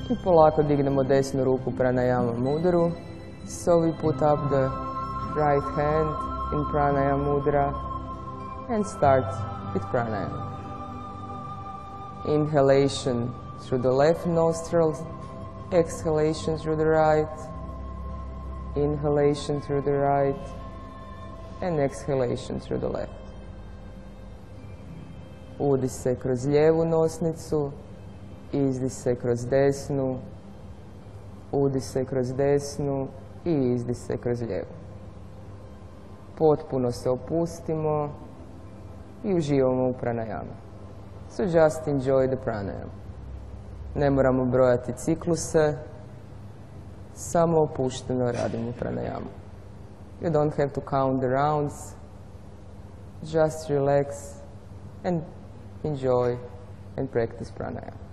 I polako dignemo desnu ruku pranayama mudru. So we put up the right hand in pranayama mudra and start with pranayama. Inhalation through the left nostril, exhalation through the right, inhalation through the right, and exhalation through the left. Udih se kroz lijevu nosnicu, izdih se kroz desnu, udih se kroz desnu i izdih se kroz lijevu. Potpuno se opustimo i uživamo u pranayamu. So just enjoy the pranayama. Ne moramo brojati cikluse, samo opušteno radimo pranayamu. You don't have to count the rounds, just relax and enjoy and practice pranayama.